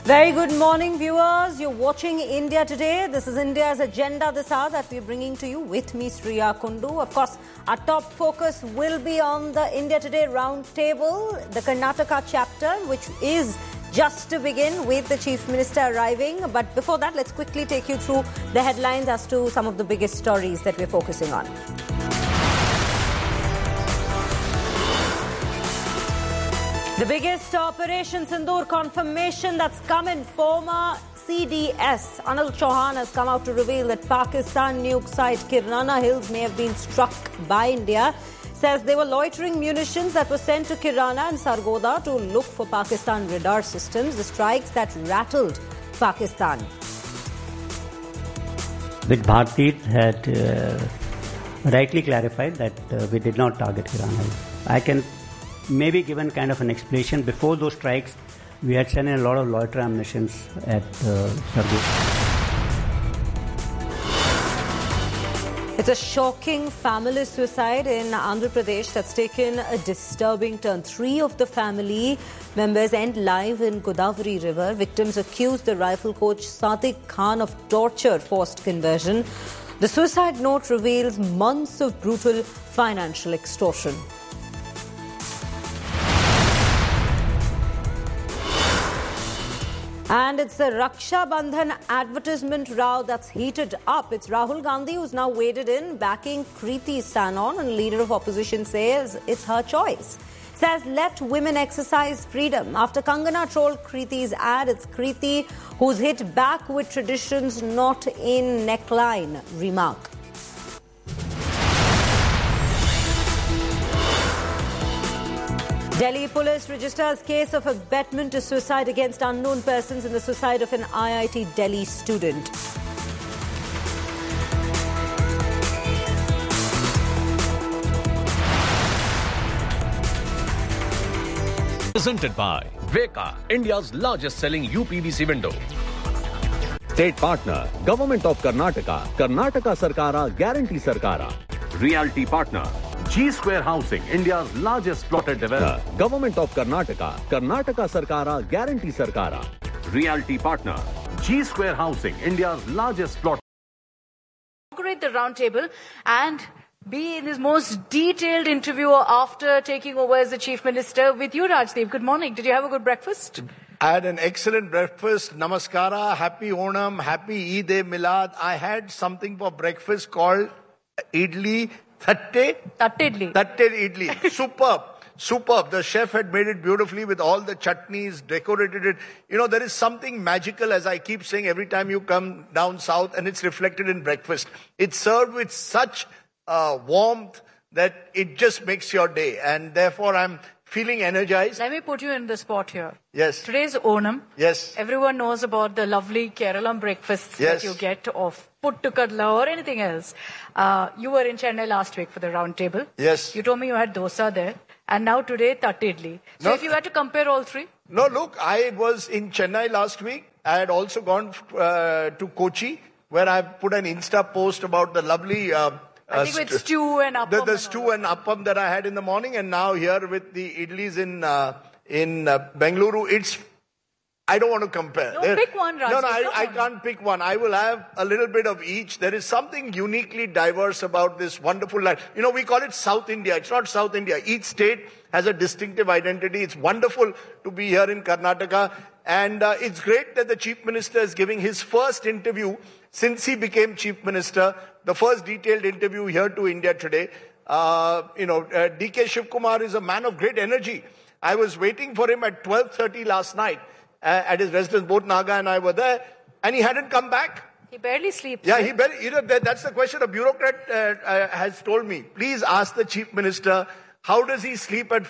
Very good morning, viewers. You're watching India Today. This is India's agenda this hour that we're bringing to you with me, Sriya Kundu. Of course, our top focus will be on the India Today roundtable, the Karnataka chapter, which is just to begin with the Chief Minister arriving. But before that, let's quickly take you through the headlines as to some of the biggest stories that we're focusing on. The biggest Operation Sindoor confirmation that's come in. Former CDS Anil Chauhan has come out to reveal that Pakistan nuke site Kirana Hills may have been struck by India. Says they were loitering munitions that were sent to Kirana and Sargodha to look for Pakistan radar systems. The strikes that rattled Pakistan. Which Bharti had rightly clarified that we did not target Kirana Hills. I can maybe given kind of an explanation. Before those strikes, we had sent in a lot of loiter ammunitions at Sargodha. It's a shocking family suicide in Andhra Pradesh that's taken a disturbing turn. 3 of the family members end live in Godavari River. Victims accuse the rifle coach Sadiq Khan of torture, forced conversion. The suicide note reveals months of brutal financial extortion. And it's the Raksha Bandhan advertisement row that's heated up. It's Rahul Gandhi who's now waded in, backing Kriti Sanon, and leader of opposition says it's her choice. Says let women exercise freedom. After Kangana trolled Kriti's ad, it's Kriti who's hit back with traditions not in neckline remark. Delhi police registers case of abetment to suicide against unknown persons in the suicide of an IIT Delhi student. Presented by Veka, India's largest selling UPVC window. State partner, Government of Karnataka, Karnataka Sarkara, Guarantee Sarkara. Realty partner, G Square Housing, India's largest plotted developer. Government of Karnataka, Karnataka Sarkara, Guarantee Sarkara. Realty partner, G Square Housing, India's largest plot. Inaugurate the roundtable and be in his most detailed interview after taking over as the Chief Minister with you, Rajdeep. Good morning. Did you have a good breakfast? I had an excellent breakfast. Namaskara, happy Onam, happy Eid-e-Milad. I had something for breakfast called idli. Tatte idli. Superb. Superb. The chef had made it beautifully with all the chutneys, decorated it. You know, there is something magical, as I keep saying, every time you come down south, and it's reflected in breakfast. It's served with such warmth that it just makes your day. And therefore, I'm feeling energized. Let me put you in the spot here. Yes. Today's Onam. Yes. Everyone knows about the lovely Keralam breakfasts that you get of puttu kadla or anything else. You were in Chennai last week for the round table. Yes. You told me you had dosa there. And now today, tatte idli. So if you had to compare all three? No, look, I was in Chennai last week. I had also gone to Kochi, where I put an Insta post about the lovely I think with stew and appam. The stew and appam that I had in the morning, and now here with the idlis in Bengaluru, it's. I don't want to compare. No, pick one, Raj. No, I can't pick one. I will have a little bit of each. There is something uniquely diverse about this wonderful land. You know, we call it South India. It's not South India. Each state has a distinctive identity. It's wonderful to be here in Karnataka. And it's great that the Chief Minister is giving his first interview since he became Chief Minister, the first detailed interview here to India Today. DK Shivkumar is a man of great energy. I was waiting for him at 12:30 last night at his residence. Both Naga and I were there, and he hadn't come back. He barely sleeps. Yeah, he barely. You know, that's the question a bureaucrat has told me. Please ask the Chief Minister, how does he sleep at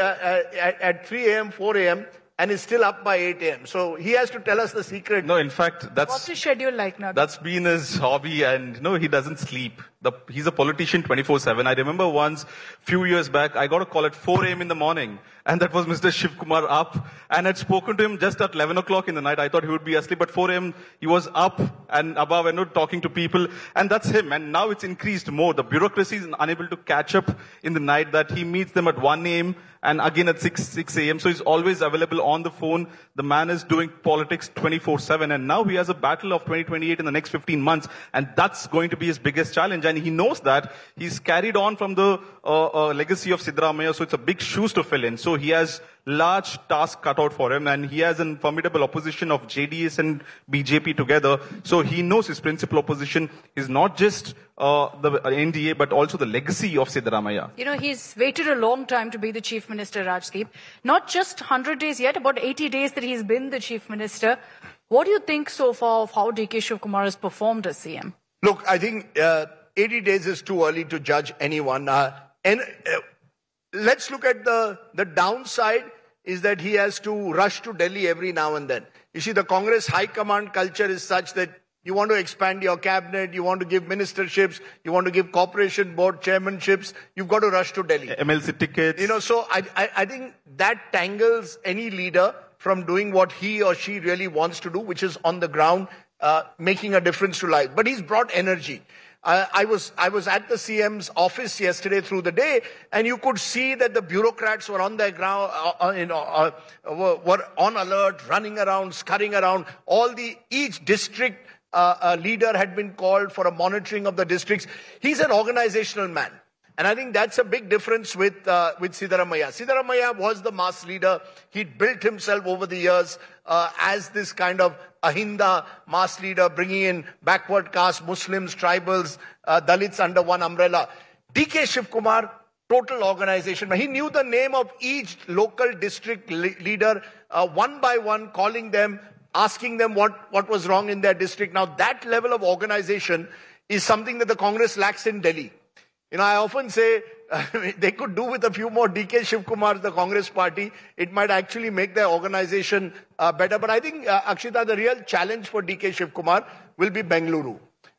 3 a.m., 4 a.m., and is still up by 8 a.m. So he has to tell us the secret. No, in fact, what's his schedule like now? That's been his hobby, and no, he doesn't sleep. He's a politician 24/7. I remember once, few years back, I got a call at 4 a.m. in the morning, and that was Mr. Shivkumar up, and I'd spoken to him just at 11 o'clock in the night. I thought he would be asleep, but 4 a.m. he was up and above and talking to people, and that's him. And now it's increased more. The bureaucracy is unable to catch up in the night, that he meets them at 1 a.m. and again at 6 a.m. So he's always available on the phone. The man is doing politics 24/7, and now he has a battle of 2028 in the next 15 months, and that's going to be his biggest challenge. And he knows that. He's carried on from the legacy of Siddaramaiah, so it's a big shoes to fill in. So he has large task cut out for him, and he has a formidable opposition of JDS and BJP together. So he knows his principal opposition is not just the NDA, but also the legacy of Siddaramaiah. You know, he's waited a long time to be the Chief Minister, Rajdeep. Not just 100 days yet, about 80 days that he's been the Chief Minister. What do you think so far of how DK Shivkumar has performed as CM? Look, I think 80 days is too early to judge anyone. Let's look at the downside is that he has to rush to Delhi every now and then. You see, the Congress high command culture is such that you want to expand your cabinet, you want to give ministerships, you want to give corporation board chairmanships, you've got to rush to Delhi. MLC tickets. You know, so I think that tangles any leader from doing what he or she really wants to do, which is on the ground, making a difference to life. But he's brought energy. I was at the CM's office yesterday through the day, and you could see that the bureaucrats were on their ground, were on alert, running around, scurrying around. Each district leader had been called for a monitoring of the districts. He's an organizational man. And I think that's a big difference with Siddaramaiah. Siddaramaiah was the mass leader. He built himself over the years as this kind of Ahinda mass leader, bringing in backward caste, Muslims, tribals, Dalits under one umbrella. DK Shivkumar, total organization. He knew the name of each local district leader one by one, calling them, asking them what was wrong in their district. Now, that level of organization is something that the Congress lacks in Delhi. You know, I often say they could do with a few more DK Shivkumars, the Congress party. It might actually make their organization better. But I think, Akshita, the real challenge for DK Shivkumar will be Bengaluru.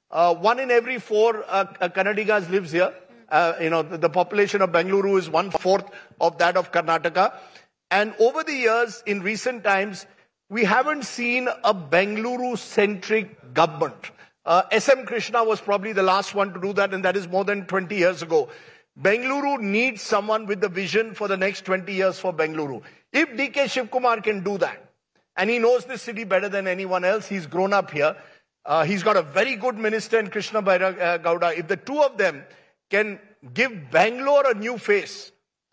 1 in every 4 Kannadigas lives here. You know, the population of Bengaluru is 1/4 of that of Karnataka. And over the years, in recent times, we haven't seen a Bengaluru-centric government. S.M. Krishna was probably the last one to do that, and that is more than 20 years ago. Bengaluru needs someone with the vision for the next 20 years for Bengaluru. If DK Shivkumar can do that, and he knows this city better than anyone else, he's grown up here, he's got a very good minister in Krishna Bairagowda. If the two of them can give Bangalore a new face,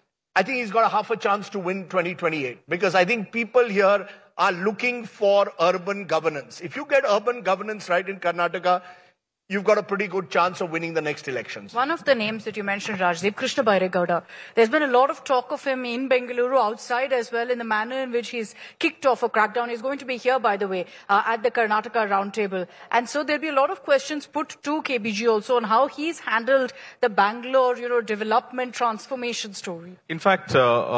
I think he's got a half a chance to win 2028. Because I think people here are looking for urban governance. If you get urban governance right in Karnataka, you've got a pretty good chance of winning the next elections. One of the names that you mentioned, Rajdeep, Krishna Bairagowda. There's been a lot of talk of him in Bengaluru, outside as well, in the manner in which he's kicked off a crackdown. He's going to be here, by the way, at the Karnataka roundtable. And so there'll be a lot of questions put to KBG also on how he's handled the Bangalore, development transformation story. In fact,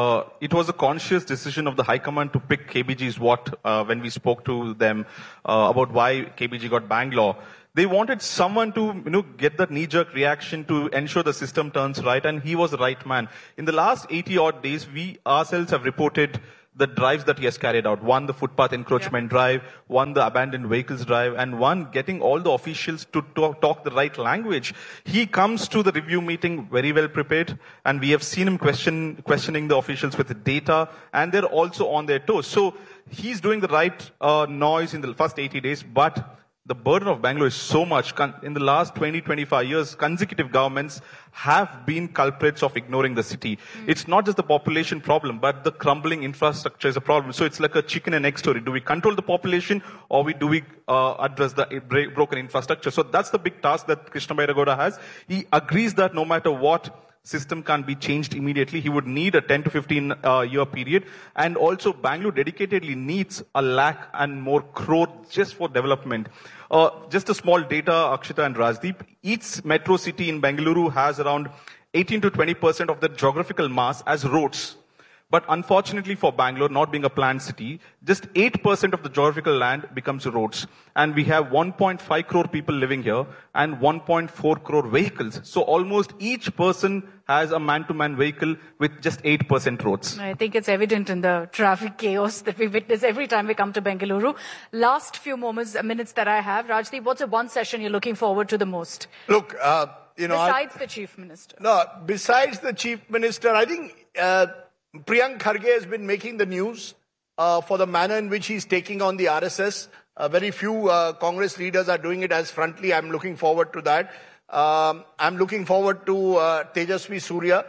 it was a conscious decision of the High Command to pick KBG's when we spoke to them about why KBG got Bangalore. They wanted someone to, get that knee-jerk reaction to ensure the system turns right, and he was the right man. In the last 80-odd days, we ourselves have reported the drives that he has carried out. One, the footpath encroachment drive, one, the abandoned vehicles drive, and one, getting all the officials to talk the right language. He comes to the review meeting very well prepared, and we have seen him questioning the officials with data, and they're also on their toes. So he's doing the right noise in the first 80 days, but the burden of Bangalore is so much. In the last 20-25 years, consecutive governments have been culprits of ignoring the city. It's not just the population problem, but the crumbling infrastructure is a problem. So it's like a chicken and egg story. Do we control the population, or do we address the broken infrastructure? So that's the big task that Krishna Bairagowda has. He agrees that no matter what, system can't be changed immediately. He would need a 10 to 15 year period. And also Bangalore dedicatedly needs a lakh and more crore just for development. Just a small data, Akshita and Rajdeep. Each metro city in Bengaluru has around 18 to 20% of the geographical mass as roads. But unfortunately for Bangalore, not being a planned city, just 8% of the geographical land becomes roads. And we have 1.5 crore people living here and 1.4 crore vehicles. So almost each person has a man-to-man vehicle with just 8% roads. I think it's evident in the traffic chaos that we witness every time we come to Bengaluru. Last few minutes that I have, Rajdeep, what's the one session you're looking forward to the most? Look, besides the Chief Minister. No, besides the Chief Minister, I think Priyank Kharge has been making the news. for the manner in which he's taking on the RSS. Very few Congress leaders are doing it as frontly. I'm looking forward to that. I'm looking forward to Tejasvi Surya,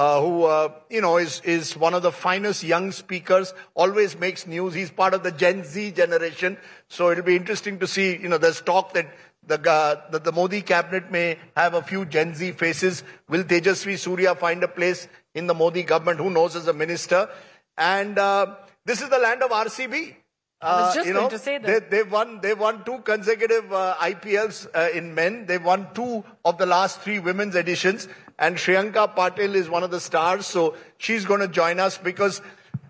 who is one of the finest young speakers, always makes news. He's part of the Gen Z generation. So it'll be interesting to see, there's talk that the Modi cabinet may have a few Gen Z faces. Will Tejasvi Surya find a place in the Modi government? Who knows, as a minister? And this is the land of RCB. I was just going to say that. They've won 2 consecutive IPLs in men. They've won 2 of the last 3 women's editions. And Shriyanka Patil is one of the stars. So she's going to join us because,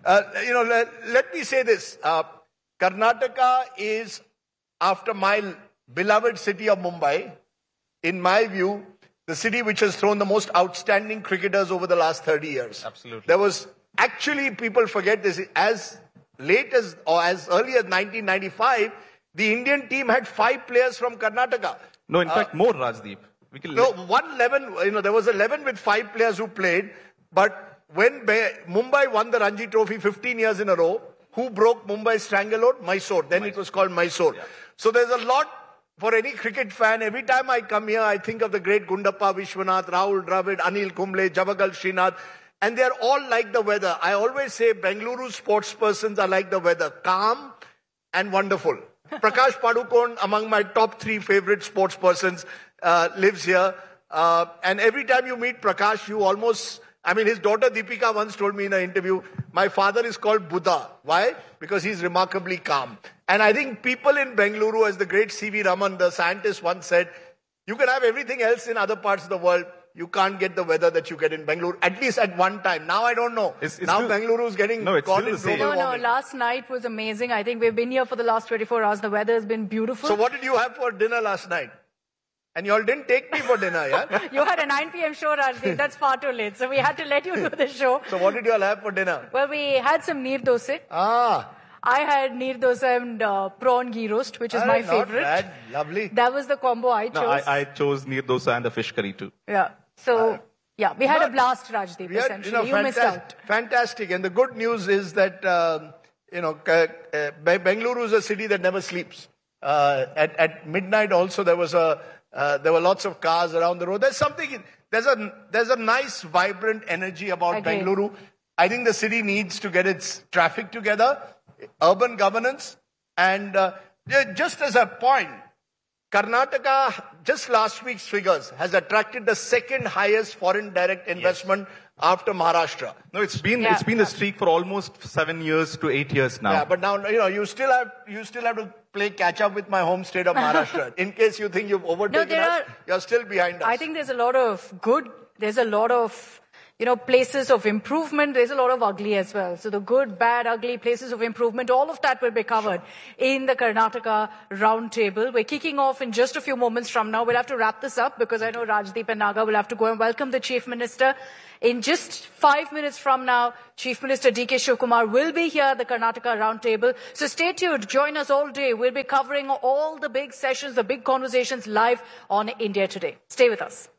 let me say this. Karnataka is, after my beloved city of Mumbai, in my view, the city which has thrown the most outstanding cricketers over the last 30 years. Absolutely. There was, actually, people forget this, as late as, or as early as 1995, the Indian team had 5 players from Karnataka. No, in fact, more, Rajdeep. No, 11, there was 11 with 5 players who played, but when Mumbai won the Ranji Trophy 15 years in a row, who broke Mumbai's stranglehold? Mysore. Then it was called Mysore. Yeah. So there's a lot for any cricket fan. Every time I come here, I think of the great Gundappa Vishwanath, Rahul Dravid, Anil Kumble, Javagal Srinath, and they're all like the weather. I always say Bengaluru sports persons are like the weather, calm and wonderful. Prakash Padukone, among my top 3 favorite sports persons, lives here. And every time you meet Prakash, you almost, his daughter Deepika once told me in an interview, my father is called Buddha. Why? Because he's remarkably calm. And I think people in Bengaluru, as the great C.V. Raman, the scientist, once said, you can have everything else in other parts of the world. You can't get the weather that you get in Bengaluru, at least at one time. Now I don't know. Now Bengaluru is getting caught in global warming. No, last night was amazing. I think we've been here for the last 24 hours. The weather has been beautiful. So what did you have for dinner last night? And you all didn't take me for dinner, yeah? You had a 9 p.m. show, Rajdeep. That's far too late. So we had to let you do the show. So what did you all have for dinner? Well, we had some neer dosa. I had neer dosa and prawn ghee roast, which is my favorite. Not bad. Lovely. That was the combo I chose. No, I chose neer dosa and the fish curry too. Yeah. So, we had a blast, Rajdeep, essentially. You missed out. Fantastic. And the good news is that, Bengaluru is a city that never sleeps. At midnight also there were lots of cars around the road. There's a nice, vibrant energy about Bengaluru. I think the city needs to get its traffic together, urban governance, and just as a point, Karnataka, just last week's figures, has attracted the 2nd highest foreign direct investment after Maharashtra. No, it's been a streak for almost 7 years to 8 years now. Yeah, but now you still have to play catch up with my home state of Maharashtra. In case you think you've overtaken us, you're still behind us. I think there's a lot of places of improvement. There's a lot of ugly as well. So the good, bad, ugly places of improvement, all of that will be covered in the Karnataka roundtable. We're kicking off in just a few moments from now. We'll have to wrap this up because I know Rajdeep and Naga will have to go and welcome the Chief Minister. In just 5 minutes from now, Chief Minister D.K. Shivakumar will be here at the Karnataka roundtable. So stay tuned. Join us all day. We'll be covering all the big sessions, the big conversations live on India Today. Stay with us.